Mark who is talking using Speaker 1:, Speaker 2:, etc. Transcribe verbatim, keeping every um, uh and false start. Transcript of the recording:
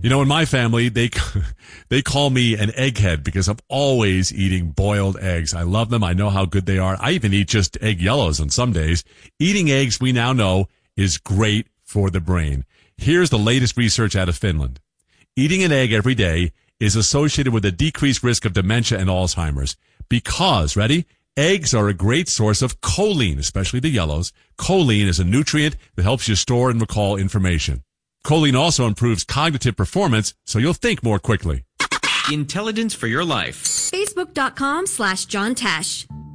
Speaker 1: You know, in my family, they they call me an egghead because I'm always eating boiled eggs. I love them. I know how good they are. I even eat just egg yellows on some days. Eating eggs, we now know, is great for the brain. Here's the latest research out of Finland. Eating an egg every day is associated with a decreased risk of dementia and Alzheimer's because, ready, eggs are a great source of choline, especially the yellows. Choline is a nutrient that helps you store and recall information. Choline also improves cognitive performance, so you'll think more quickly.
Speaker 2: Intelligence for your life.
Speaker 3: Facebook.com slash John Tesh.